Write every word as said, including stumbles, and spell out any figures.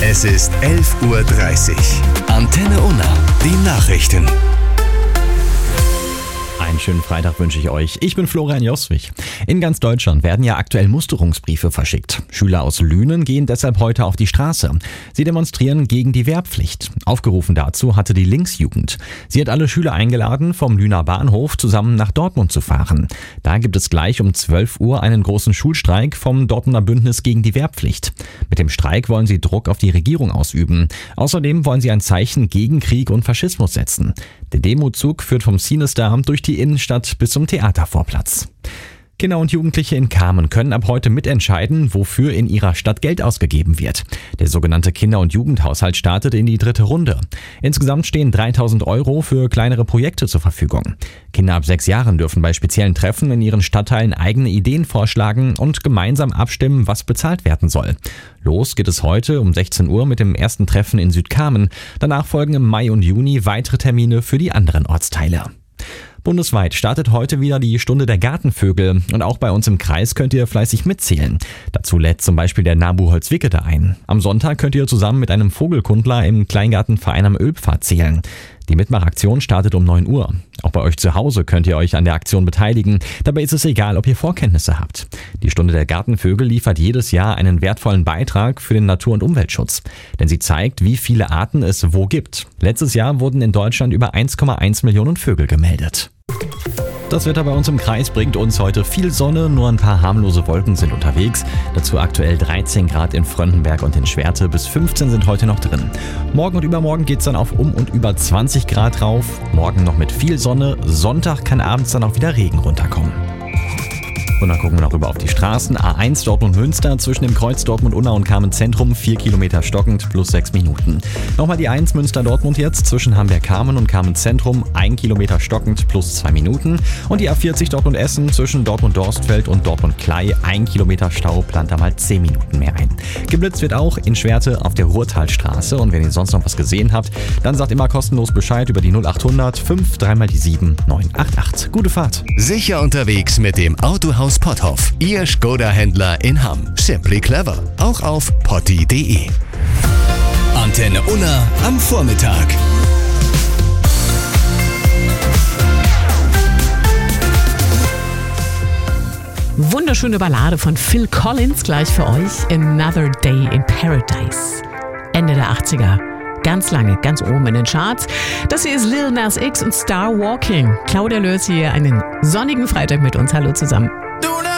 Es ist elf Uhr dreißig. Antenne Unna, die Nachrichten. Einen schönen Freitag wünsche ich euch. Ich bin Florian Joswig. In ganz Deutschland werden ja aktuell Musterungsbriefe verschickt. Schüler aus Lünen gehen deshalb heute auf die Straße. Sie demonstrieren gegen die Wehrpflicht. Aufgerufen dazu hatte die Linksjugend. Sie hat alle Schüler eingeladen, vom Lüner Bahnhof zusammen nach Dortmund zu fahren. Da gibt es gleich um zwölf Uhr einen großen Schulstreik vom Dortmunder Bündnis gegen die Wehrpflicht. Mit dem Streik wollen sie Druck auf die Regierung ausüben. Außerdem wollen sie ein Zeichen gegen Krieg und Faschismus setzen. Der Demozug führt vom Sienestar durch die Innenstadt bis zum Theatervorplatz. Kinder und Jugendliche in Kamen können ab heute mitentscheiden, wofür in ihrer Stadt Geld ausgegeben wird. Der sogenannte Kinder- und Jugendhaushalt startet in die dritte Runde. Insgesamt stehen dreitausend Euro für kleinere Projekte zur Verfügung. Kinder ab sechs Jahren dürfen bei speziellen Treffen in ihren Stadtteilen eigene Ideen vorschlagen und gemeinsam abstimmen, was bezahlt werden soll. Los geht es heute um sechzehn Uhr mit dem ersten Treffen in Südkamen. Danach folgen im Mai und Juni weitere Termine für die anderen Ortsteile. Bundesweit startet heute wieder die Stunde der Gartenvögel und auch bei uns im Kreis könnt ihr fleißig mitzählen. Dazu lädt zum Beispiel der NABU Holzwickede ein. Am Sonntag könnt ihr zusammen mit einem Vogelkundler im Kleingartenverein am Ölpfad zählen. Die Mitmachaktion startet um neun Uhr. Auch bei euch zu Hause könnt ihr euch an der Aktion beteiligen. Dabei ist es egal, ob ihr Vorkenntnisse habt. Die Stunde der Gartenvögel liefert jedes Jahr einen wertvollen Beitrag für den Natur- und Umweltschutz. Denn sie zeigt, wie viele Arten es wo gibt. Letztes Jahr wurden in Deutschland über eins Komma eins Millionen Vögel gemeldet. Das Wetter bei uns im Kreis bringt uns heute viel Sonne, nur ein paar harmlose Wolken sind unterwegs. Dazu aktuell dreizehn Grad in Fröndenberg und in Schwerte, bis fünfzehn sind heute noch drin. Morgen und übermorgen geht's dann auf um und über zwanzig Grad rauf. Morgen noch mit viel Sonne, Sonntag kann abends dann auch wieder Regen runterkommen. Und dann gucken wir noch rüber auf die Straßen. A eins Dortmund-Münster zwischen dem Kreuz Dortmund-Unna und Kamen-Zentrum, vier Kilometer stockend, plus sechs Minuten. Nochmal die eins Münster-Dortmund jetzt zwischen Hamberg-Kamen und Kamen-Zentrum, ein Kilometer stockend, plus zwei Minuten. Und die A vierzig Dortmund-Essen zwischen Dortmund-Dorstfeld und Dortmund-Klei, ein Kilometer Stau, plant da mal zehn Minuten mehr ein. Geblitzt wird auch in Schwerte auf der Ruhrtalstraße. Und wenn ihr sonst noch was gesehen habt, dann sagt immer kostenlos Bescheid über die null acht hundert fünf drei mal die sieben neun acht acht. Gute Fahrt! Sicher unterwegs mit dem Autohaus Potthoff. Ihr Skoda-Händler in Hamm. Simply clever. Auch auf potti punkt de. Antenne Unna am Vormittag. Wunderschöne Ballade von Phil Collins gleich für euch. Another Day in Paradise. Ende der achtziger. Ganz lange, ganz oben in den Charts. Das hier ist Lil Nas X und Star Walking. Claudia Lörs hier einen sonnigen Freitag mit uns. Hallo zusammen.